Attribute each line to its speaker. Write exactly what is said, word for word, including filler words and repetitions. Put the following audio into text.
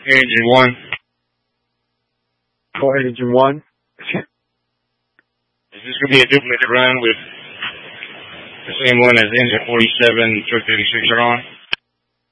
Speaker 1: Engine one.
Speaker 2: Go ahead, Engine one.
Speaker 1: Is this going to be a duplicate run with the same one as Engine forty-seven, Truck thirty-six are on?